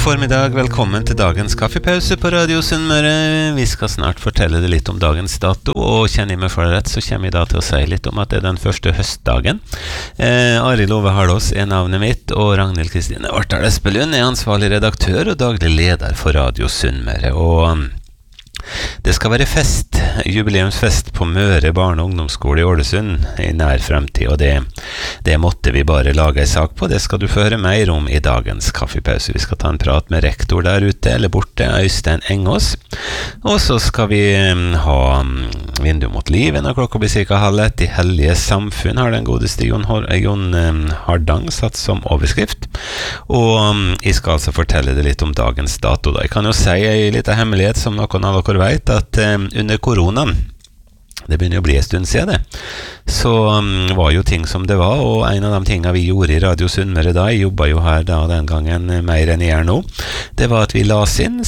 formiddag, velkommen til dagens kaffepause på Radio Sunnmøre. Vi skal snart fortelle deg litt om dagens dato, og kjenner jeg meg for rett, så kommer jeg da til å si litt om at det er den første høstdagen. Arild Ove Harlås er navnet mitt, og Ragnhild Kristine Vartdal Espelund er ansvarlig redaktør og daglig leder for Radio Sunnmøre. Og det skal være fest, jubileumsfest på Møre barne- og ungdomsskole i Ålesund i nær fremtid, og det måtte vi bare lage en sak på. Det skal du få høre mer om i dagens kaffepause. Vi skal ta en prat med rektor der ute, eller borte, Øystein Engås. Og så skal vi ha Vindu mot livet når klokka blir cirka 12:30. De hellige samfunn har den godeste Jon Hardang satt som overskrift. Og jeg skal altså fortelle deg litt om dagens dato da. Jeg kan jo si en liten hemmelighet som noen av dere vet, at under koronaen, det begynner å bli en stund siden det, så var jo ting som det var, og en av de tingene vi gjorde i Radio Sunnmøre da, jeg jobbet jo her da den gangen mer enn jeg gjør nå, det var at vi las inn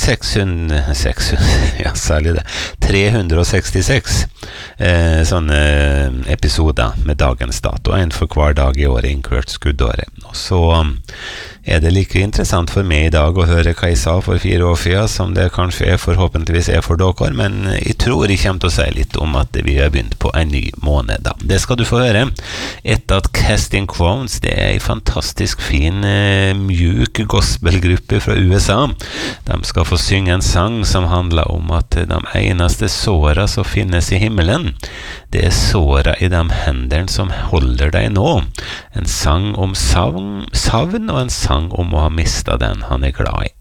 366 sånne episoder med dagens dato, en for hver dag i året, inkludert skuddåret. Og så er det like interessant for meg i dag å høre hva jeg sa for 4 år siden, som det kanskje forhåpentligvis er for dere, men jeg tror jeg kommer til å si litt om at vi har begynt på en ny måned da. Det skal du få høre. Etter at Casting Crowns, det er en fantastisk fin, mjuk gospelgruppe fra USA. De skal få synge en sang som handler om at de eneste såra som finnes i himmelen, det er såra i de hendene som holder deg nå. En sang om savn og en sang om å ha mistet den han er glad i.